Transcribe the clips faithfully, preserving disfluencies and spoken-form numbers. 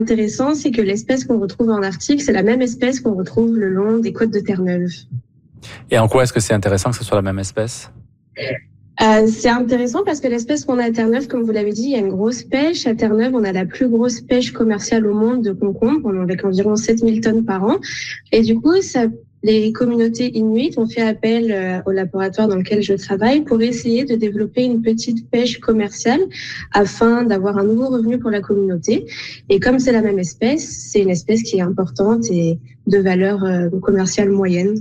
intéressant, c'est que l'espèce qu'on retrouve en Arctique, c'est la même espèce qu'on retrouve le long des côtes de Terre-Neuve. Et en quoi est-ce que c'est intéressant que ce soit la même espèce ? Euh, c'est intéressant parce que l'espèce qu'on a à Terre-Neuve, comme vous l'avez dit, il y a une grosse pêche. À Terre-Neuve, on a la plus grosse pêche commerciale au monde de concombres, avec environ sept mille tonnes par an. Et du coup, ça, les communautés inuites ont fait appel euh, au laboratoire dans lequel je travaille pour essayer de développer une petite pêche commerciale afin d'avoir un nouveau revenu pour la communauté. Et comme c'est la même espèce, c'est une espèce qui est importante et de valeur euh, commerciale moyenne.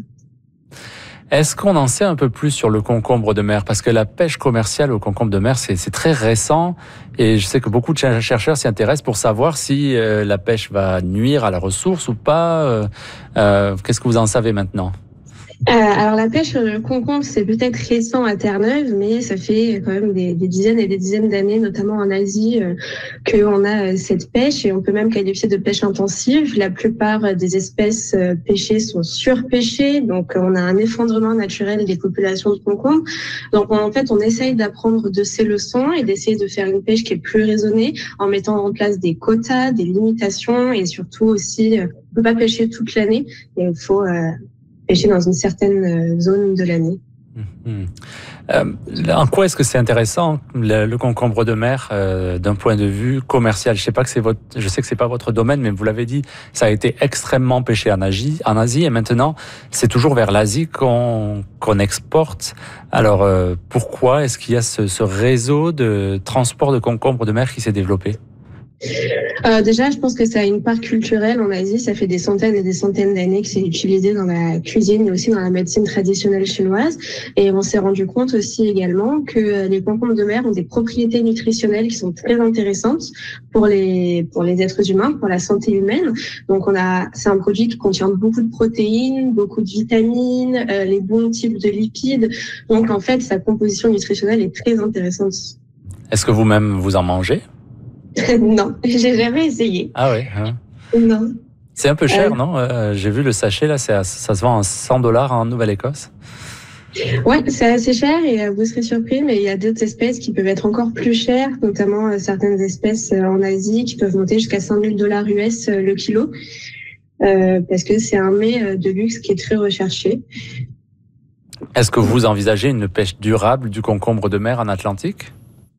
Est-ce qu'on en sait un peu plus sur le concombre de mer ? Parce que la pêche commerciale au concombre de mer, c'est, c'est très récent. Et je sais que beaucoup de chercheurs s'y intéressent pour savoir si euh, la pêche va nuire à la ressource ou pas. Euh, euh, qu'est-ce que vous en savez maintenant ? Euh, alors la pêche sur le concombre, c'est peut-être récent à Terre-Neuve, mais ça fait quand même des, des dizaines et des dizaines d'années, notamment en Asie, euh, qu'on a euh, cette pêche, et on peut même qualifier de pêche intensive. La plupart des espèces euh, pêchées sont surpêchées, donc on a un effondrement naturel des populations de concombres. Donc on, en fait, on essaye d'apprendre de ces leçons et d'essayer de faire une pêche qui est plus raisonnée en mettant en place des quotas, des limitations, et surtout aussi, euh, on peut pas pêcher toute l'année, et il faut euh, pêcher dans une certaine zone de l'année. Mmh. Euh, en quoi est-ce que c'est intéressant le, le concombre de mer euh, d'un point de vue commercial ? Je sais pas que c'est votre, je sais que c'est pas votre domaine, mais vous l'avez dit, ça a été extrêmement pêché en Asie, en Asie, et maintenant c'est toujours vers l'Asie qu'on qu'on exporte. Alors euh, pourquoi est-ce qu'il y a ce, ce réseau de transport de concombre de mer qui s'est développé ? Euh, déjà, je pense que ça a une part culturelle en Asie. Ça fait des centaines et des centaines d'années que c'est utilisé dans la cuisine et aussi dans la médecine traditionnelle chinoise. Et on s'est rendu compte aussi également que les concombres de mer ont des propriétés nutritionnelles qui sont très intéressantes pour les pour les êtres humains, pour la santé humaine. Donc, on a c'est un produit qui contient beaucoup de protéines, beaucoup de vitamines, euh, les bons types de lipides. Donc, en fait, sa composition nutritionnelle est très intéressante. Est-ce que vous-même vous en mangez ? Non, j'ai jamais essayé. Ah oui. Hein. Non. C'est un peu cher, euh, non ? euh, J'ai vu le sachet là, c'est à, ça se vend à cent dollars en Nouvelle-Écosse. Ouais, c'est assez cher et euh, vous serez surpris, mais il y a d'autres espèces qui peuvent être encore plus chères, notamment euh, certaines espèces euh, en Asie qui peuvent monter jusqu'à cinq mille dollars U S euh, le kilo, euh, parce que c'est un mets euh, de luxe qui est très recherché. Est-ce que vous envisagez une pêche durable du concombre de mer en Atlantique ?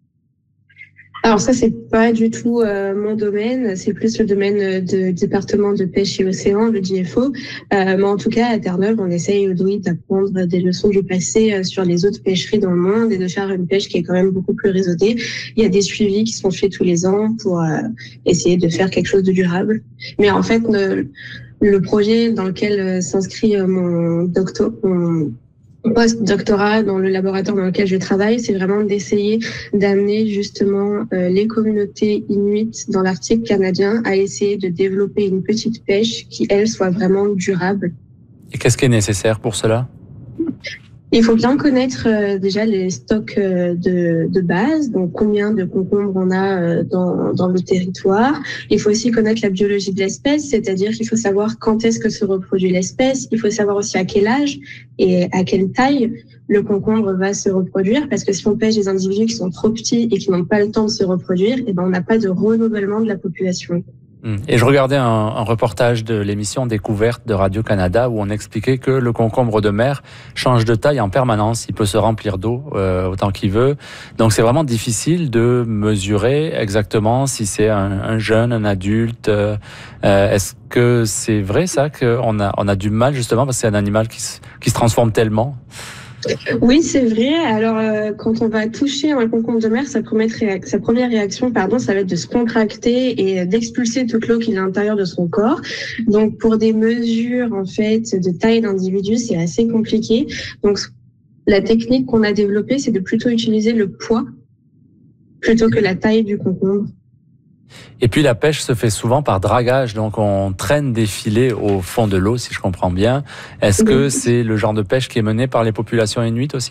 Alors ça, c'est pas du tout euh, mon domaine, c'est plus le domaine du département de pêche et océan, le D F O. Euh, mais en tout cas, à Terre-Neuve, on essaye oui, d'apprendre des leçons du passé euh, sur les autres pêcheries dans le monde et de faire une pêche qui est quand même beaucoup plus raisonnée. Il y a des suivis qui sont faits tous les ans pour euh, essayer de faire quelque chose de durable. Mais en fait, le, le projet dans lequel euh, s'inscrit euh, mon doctorat, mon post-doctorat dans le laboratoire dans lequel je travaille, c'est vraiment d'essayer d'amener justement euh, les communautés inuites dans l'Arctique canadien à essayer de développer une petite pêche qui, elle, soit vraiment durable. Et qu'est-ce qui est nécessaire pour cela ? Il faut bien connaître euh, déjà les stocks euh, de, de base, donc combien de concombres on a euh, dans, dans le territoire. Il faut aussi connaître la biologie de l'espèce, c'est-à-dire qu'il faut savoir quand est-ce que se reproduit l'espèce. Il faut savoir aussi à quel âge et à quelle taille le concombre va se reproduire, parce que si on pêche des individus qui sont trop petits et qui n'ont pas le temps de se reproduire, eh ben on n'a pas de renouvellement de la population. Et je regardais un, un reportage de l'émission Découverte de Radio-Canada où on expliquait que le concombre de mer change de taille en permanence. Il peut se remplir d'eau euh, autant qu'il veut. Donc c'est vraiment difficile de mesurer exactement si c'est un, un jeune, un adulte. Euh, est-ce que c'est vrai ça qu'on a, on a du mal justement parce que c'est un animal qui se, qui se transforme tellement ? Oui, c'est vrai. Alors, euh, quand on va toucher un concombre de mer, sa première, réac- sa première réaction, pardon, ça va être de se contracter et d'expulser toute l'eau qui est à l'intérieur de son corps. Donc, pour des mesures, en fait, de taille d'individu, c'est assez compliqué. Donc, la technique qu'on a développée, c'est de plutôt utiliser le poids plutôt que la taille du concombre. Et puis la pêche se fait souvent par dragage, donc on traîne des filets au fond de l'eau, si je comprends bien. Est-ce que c'est le genre de pêche qui est mené par les populations inuites aussi ?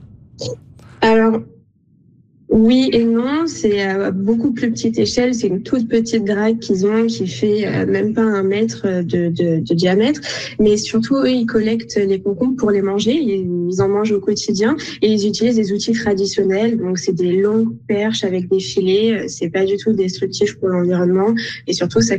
Alors, oui et non, c'est à beaucoup plus petite échelle. C'est une toute petite drague qu'ils ont qui fait euh, même pas un mètre de, de, de diamètre. Mais surtout, eux, ils collectent les concombres pour les manger. Ils, ils en mangent au quotidien et ils utilisent des outils traditionnels. Donc, c'est des longues perches avec des filets. C'est pas du tout destructif pour l'environnement et surtout, ça